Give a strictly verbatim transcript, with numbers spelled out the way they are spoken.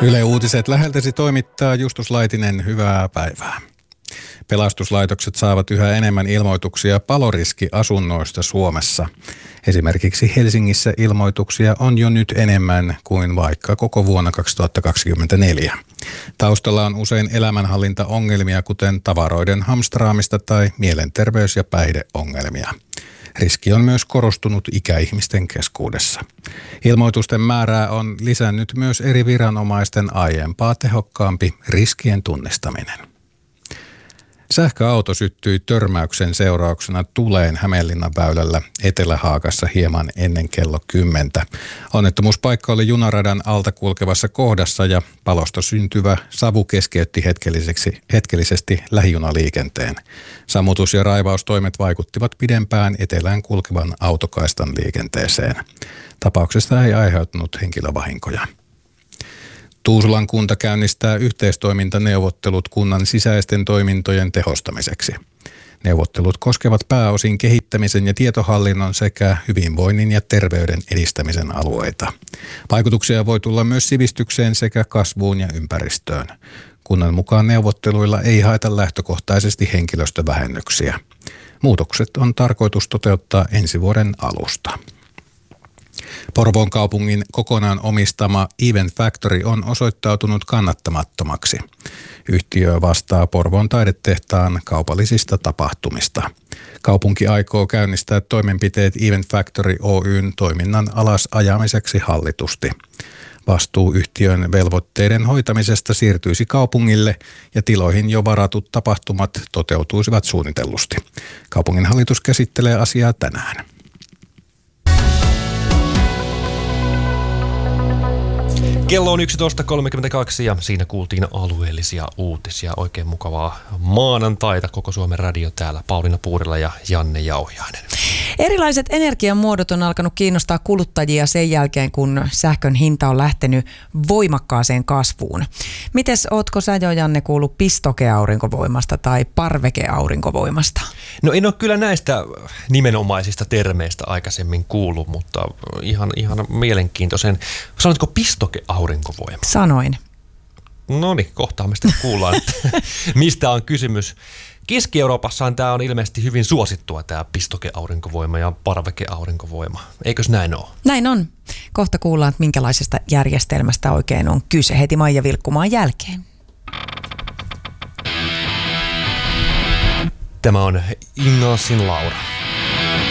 Yle Uutiset läheltäsi toimittaa Justus Laitinen, hyvää päivää. Pelastuslaitokset saavat yhä enemmän ilmoituksia paloriskiasunnoista Suomessa. Esimerkiksi Helsingissä ilmoituksia on jo nyt enemmän kuin vaikka koko vuonna kaksituhattakaksikymmentäneljä. Taustalla on usein elämänhallintaongelmia, kuten tavaroiden hamstraamista tai mielenterveys- ja päihdeongelmia. Riski on myös korostunut ikäihmisten keskuudessa. Ilmoitusten määrää on lisännyt myös eri viranomaisten aiempaa tehokkaampi riskien tunnistaminen. Sähköauto syttyi törmäyksen seurauksena tuleen Hämeenlinnan väylällä Etelä-Haakassa hieman ennen kello kymmentä. Onnettomuuspaikka oli junaradan alta kulkevassa kohdassa ja palosta syntyvä savu keskeytti hetkelliseksi, hetkellisesti lähijunaliikenteen. Sammutus- ja raivaustoimet vaikuttivat pidempään etelään kulkevan autokaistan liikenteeseen. Tapauksesta ei aiheutunut henkilövahinkoja. Tuusulan kunta käynnistää yhteistoimintaneuvottelut kunnan sisäisten toimintojen tehostamiseksi. Neuvottelut koskevat pääosin kehittämisen ja tietohallinnon sekä hyvinvoinnin ja terveyden edistämisen alueita. Vaikutuksia voi tulla myös sivistykseen sekä kasvuun ja ympäristöön. Kunnan mukaan neuvotteluilla ei haeta lähtökohtaisesti henkilöstövähennyksiä. Muutokset on tarkoitus toteuttaa ensi vuoden alusta. Porvoon kaupungin kokonaan omistama Event Factory on osoittautunut kannattamattomaksi. Yhtiö vastaa Porvoon taidetehtaan kaupallisista tapahtumista. Kaupunki aikoo käynnistää toimenpiteet Event Factory Oy:n toiminnan alas ajamiseksi hallitusti. Vastuu yhtiön velvoitteiden hoitamisesta siirtyisi kaupungille ja tiloihin jo varatut tapahtumat toteutuisivat suunnitellusti. Kaupungin hallitus käsittelee asiaa tänään. Kello on yksitoista kolmekymmentäkaksi ja siinä kuultiin alueellisia uutisia. Oikein mukavaa maanantaita. Koko Suomen radio täällä. Pauliina Puurila ja Janne Jauhiainen. Erilaiset energiamuodot on alkanut kiinnostaa kuluttajia sen jälkeen, kun sähkön hinta on lähtenyt voimakkaaseen kasvuun. Mites ootko sä jo, Janne, kuullut pistokeaurinkovoimasta tai parvekeaurinkovoimasta? No en ole kyllä näistä nimenomaisista termeistä aikaisemmin kuullut, mutta ihan, ihan mielenkiintoisen. Sanotko pistokeaurinkovoima? Sanoin. No niin, kohtaan me sitten kuullaan, että mistä on kysymys. Keski-Euroopassahan tämä on ilmeisesti hyvin suosittua, tämä pistokeaurinkovoima ja parvekeaurinkovoima. Eikös näin ole? Näin on. Kohta kuullaan, että minkälaisesta järjestelmästä oikein on kyse heti Maija Vilkkumaan jälkeen. Tämä on Ingalsin Laura.